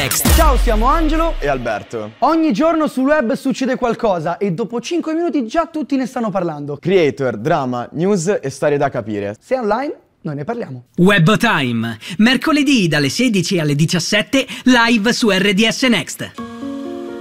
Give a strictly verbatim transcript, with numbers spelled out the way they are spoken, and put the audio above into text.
Next. Ciao, siamo Angelo e Alberto. Ogni giorno sul web succede qualcosa e dopo cinque minuti già tutti ne stanno parlando. Creator, drama, news e storie da capire. Se è online, noi ne parliamo. Web Time, mercoledì dalle sedici alle diciassette, live su R D S Next.